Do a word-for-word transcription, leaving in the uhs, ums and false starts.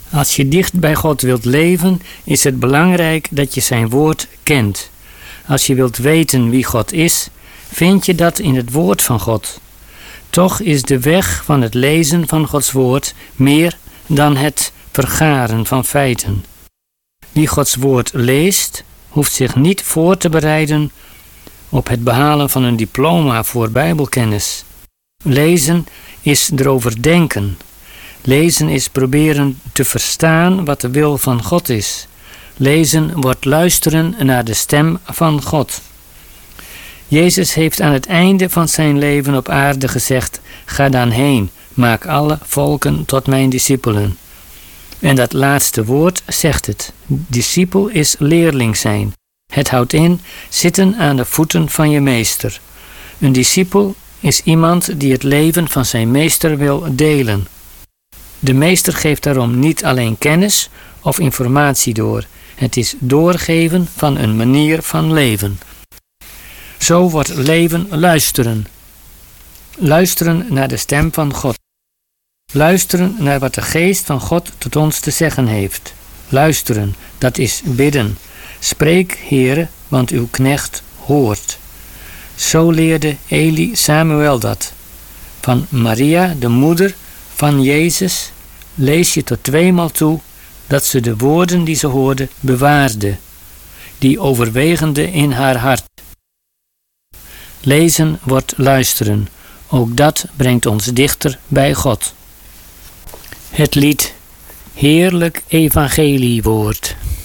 Als je dicht bij God wilt leven, is het belangrijk dat je zijn woord kent. Als je wilt weten wie God is, vind je dat in het woord van God. Toch is de weg van het lezen van Gods woord meer dan het vergaren van feiten. Wie Gods woord leest, hoeft zich niet voor te bereiden op het behalen van een diploma voor Bijbelkennis. Lezen is erover denken. Lezen is proberen te verstaan wat de wil van God is. Lezen wordt luisteren naar de stem van God. Jezus heeft aan het einde van zijn leven op aarde gezegd: ga dan heen, maak alle volken tot mijn discipelen. En dat laatste woord zegt het. Discipel is leerling zijn. Het houdt in zitten aan de voeten van je meester. Een discipel is iemand die het leven van zijn meester wil delen. De meester geeft daarom niet alleen kennis of informatie door. Het is doorgeven van een manier van leven. Zo wordt leven luisteren. Luisteren naar de stem van God. Luisteren naar wat de geest van God tot ons te zeggen heeft. Luisteren, dat is bidden. Spreek, Heere, want uw knecht hoort. Zo leerde Eli Samuel dat. Van Maria, de moeder van Jezus, lees je tot tweemaal toe dat ze de woorden die ze hoorde bewaarde, die overwegende in haar hart. Lezen wordt luisteren, ook dat brengt ons dichter bij God. Het lied Heerlijk Evangeliewoord.